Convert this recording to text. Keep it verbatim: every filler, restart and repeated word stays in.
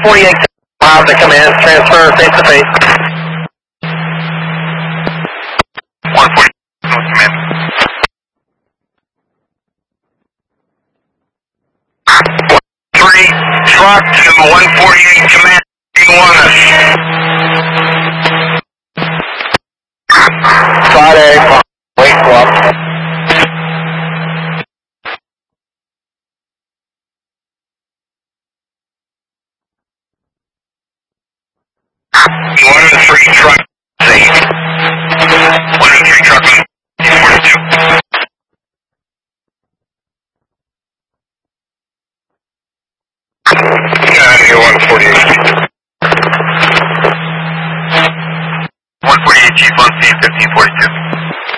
forty-eight, have to come in, transfer face to face. one forty, come in. Three, truck to one forty-eight, command, you want us. Friday, wait, swap. One of the three truck, eight. One of the three truck, forty-two. Yeah, you're one forty-eight. one forty-eight, Chief, one C, fifteen forty-two.